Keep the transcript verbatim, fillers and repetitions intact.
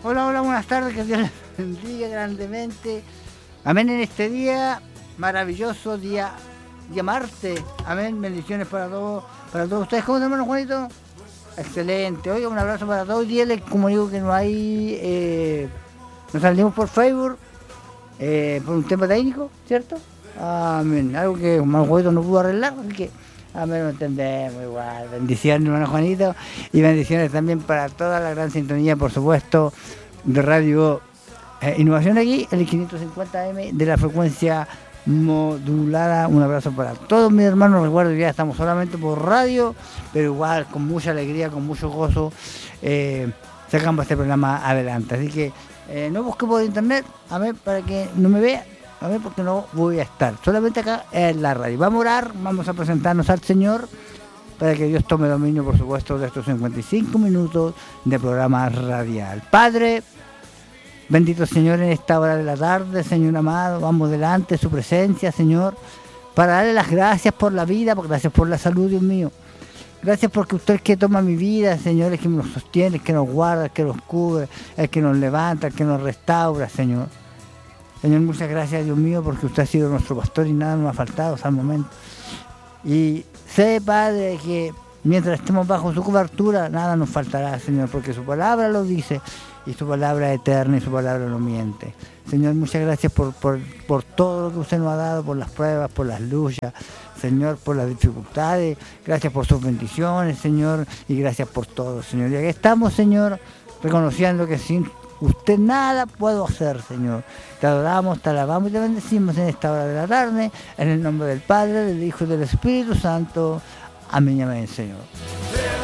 Hola, hola, buenas tardes, que Dios les bendiga grandemente. Amén en este día maravilloso, día, día martes. Amén, bendiciones para todos, para todos ustedes. ¿Cómo están, hermano Juanito? Excelente. Oiga, un abrazo para todos. Hoy día les comunico que no hay, eh, nos salimos por Facebook, eh, por un tema técnico, ¿cierto? Amén, algo que hermano Juanito no pudo arreglar, así que amén, lo entendemos igual. Bendiciones, hermano Juanito, y bendiciones también para toda la gran sintonía, por supuesto, de Radio eh, Innovación aquí, el quinientos cincuenta eme de la frecuencia modulada. Un abrazo para todos mis hermanos. Recuerdo que ya estamos solamente por radio, pero igual con mucha alegría, con mucho gozo, eh, sacamos este programa adelante. Así que eh, no busque por internet, amén, para que no me vea. A ver, porque no voy a estar, solamente acá en la radio. Vamos a orar, vamos a presentarnos al Señor para que Dios tome dominio, por supuesto, de estos cincuenta y cinco minutos de programa radial. Padre, bendito Señor, en esta hora de la tarde, Señor amado, vamos delante de su presencia, Señor, para darle las gracias por la vida, gracias por la salud, Dios mío. Gracias porque usted es el que toma mi vida, Señor, el que nos sostiene, el que nos guarda, el que nos cubre, el que nos levanta, el que nos restaura, Señor. Señor, muchas gracias, Dios mío, porque usted ha sido nuestro pastor y nada nos ha faltado hasta el momento. Y sé, Padre, que mientras estemos bajo su cobertura, nada nos faltará, Señor, porque su palabra lo dice, y su palabra es eterna, y su palabra no miente. Señor, muchas gracias por, por, por todo lo que usted nos ha dado, por las pruebas, por las luchas, Señor, por las dificultades. Gracias por sus bendiciones, Señor, y gracias por todo, Señor. Y aquí estamos, Señor, reconociendo que sin usted nada puedo hacer, Señor. Te adoramos, te alabamos y te bendecimos en esta hora de la tarde, en el nombre del Padre, del Hijo y del Espíritu Santo. Amén y amén, Señor.